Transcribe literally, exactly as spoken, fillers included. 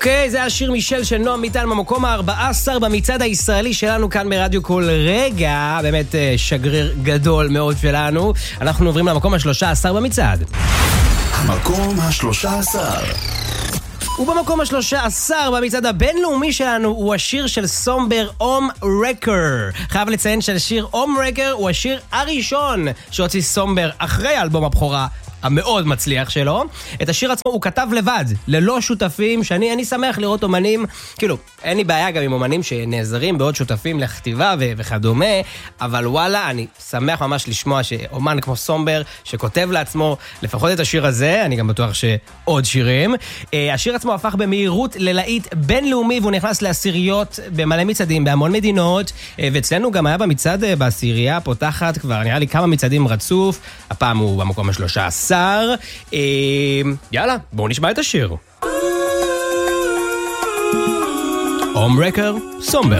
אוקיי, זה השיר מישל של נועם מיטל במקום ה-ארבע עשר במצעד הישראלי שלנו כאן ברדיו כל רגע, באמת שגריר גדול מאוד שלנו. אנחנו עוברים למקום ה-שלושה עשר במצעד. המקום ה-שלושה עשר. ובמקום ה-שלושה עשר במצעד הבינלאומי שלנו הוא השיר של סומבר אום רקר. חייב לציין שהשיר אום רקר הוא השיר הראשון שהוציא סומבר אחרי אלבום הבכורה המאוד מצליח שלו. את השיר עצמו הוא כתב לבד, ללא שותפים, שאני אני שמח לראות אומנים, כאילו, אין לי בעיה גם עם אומנים שנעזרים בעוד שותפים לכתיבה ו- וכדומה, אבל וואלה, אני שמח ממש לשמוע שאומן כמו סומבר, שכותב לעצמו לפחות את השיר הזה, אני גם בטוח שעוד שירים. השיר עצמו הפך במהירות ללהיט בינלאומי, והוא נכנס לעשיריות במלא מצעדים, בהמון מדינות, ואצלנו גם היה במצעד בעשירייה הפותחת, כבר נראה לי כמה מצעדים רצוף, הפעם הוא במקום ה-שלושה עשר. יאללה, בואו נשמע את השיר. אום רקר, סומבר.